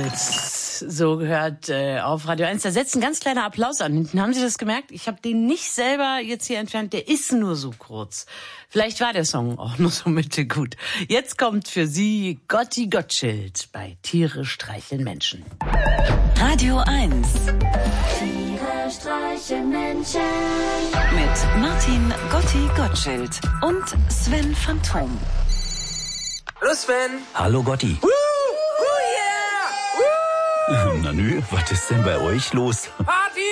Schulz, so gehört auf Radio 1. Da setzt ein ganz kleiner Applaus an. Hinten haben Sie das gemerkt? Ich habe den nicht selber jetzt hier entfernt. Der ist nur so kurz. Vielleicht war der Song auch nur so mittelgut. Jetzt kommt für Sie Gotti Gottschild bei Tiere streicheln Menschen. Radio 1. Tiere streicheln Menschen. Mit Martin Gotti Gottschild und Sven Phantom. Hallo Sven. Hallo Gotti. Yeah! Na nü, was ist denn bei euch los? Party!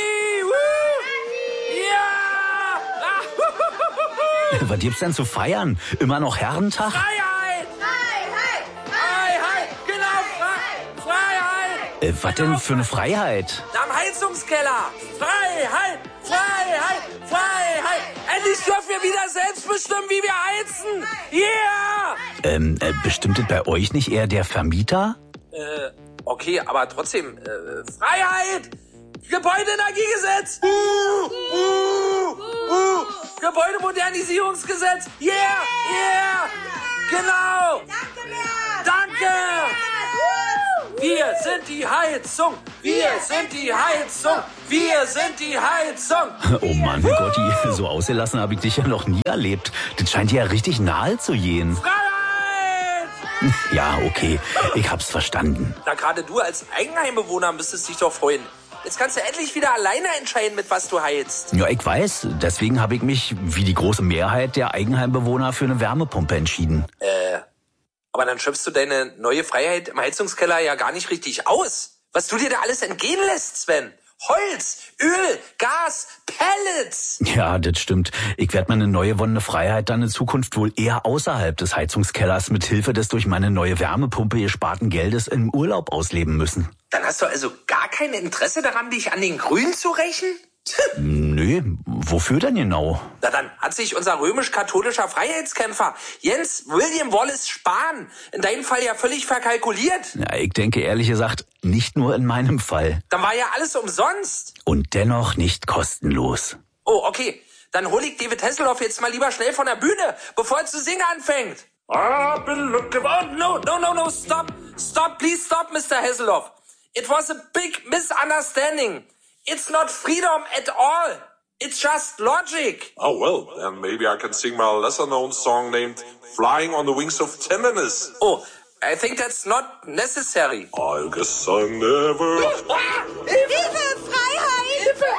Ja! Was gibt's denn zu feiern? Immer noch Herrentag? Freiheit! Freiheit! Genau, Freiheit! Was denn für eine Freiheit? Am Heizungskeller! Freiheit! Freiheit! Freiheit! Endlich dürfen wir wieder selbst bestimmen, wie wir heizen! Yeah! Bestimmt bei euch nicht eher der Vermieter? Okay, aber trotzdem, Freiheit! Gebäudeenergiegesetz! Gebäudemodernisierungsgesetz! Yeah! Yeah! Genau! Danke! Wir sind die Heizung! Wir sind die Heizung! Wir sind die Heizung! Oh Mann, Gotti, so ausgelassen habe ich dich ja noch nie erlebt. Das scheint dir ja richtig nahe zu gehen. Freiheit! Ja, okay, ich hab's verstanden. Na, gerade du als Eigenheimbewohner müsstest dich doch freuen. Jetzt kannst du endlich wieder alleine entscheiden, mit was du heizt. Ja, ich weiß. Deswegen habe ich mich, wie die große Mehrheit der Eigenheimbewohner, für eine Wärmepumpe entschieden. Aber dann schöpfst du deine neue Freiheit im Heizungskeller ja gar nicht richtig aus. Was du dir da alles entgehen lässt, Sven. Holz, Öl, Gas, Pellets. Ja, das stimmt. Ich werde meine neu gewonnene Freiheit dann in Zukunft wohl eher außerhalb des Heizungskellers mit Hilfe des durch meine neue Wärmepumpe gesparten Geldes im Urlaub ausleben müssen. Dann hast du also gar kein Interesse daran, dich an den Grünen zu rächen? Nö, wofür denn genau? Na, dann hat sich unser römisch-katholischer Freiheitskämpfer Jens William Wallace Spahn in deinem Fall ja völlig verkalkuliert. Ja, ich denke ehrlich gesagt, nicht nur in meinem Fall. Dann war ja alles umsonst. Und dennoch nicht kostenlos. Oh, okay. Dann hol ich David Hasselhoff jetzt mal lieber schnell von der Bühne, bevor er zu singen anfängt. I've been looking... Oh, no, stop. Stop, please stop, Mr. Hasselhoff. It was a big misunderstanding. It's not freedom at all. It's just logic. Oh, well, then maybe I can sing my lesser-known song named Flying on the Wings of Tenderness. Oh, I think that's not necessary. I guess I never... Hilfe! Freiheit! Hilfe!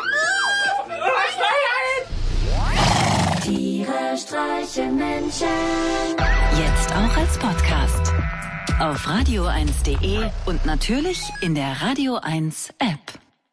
Freiheit! Tiere streicheln Menschen. Jetzt auch als Podcast. Auf radio1.de und natürlich in der Radio 1 App.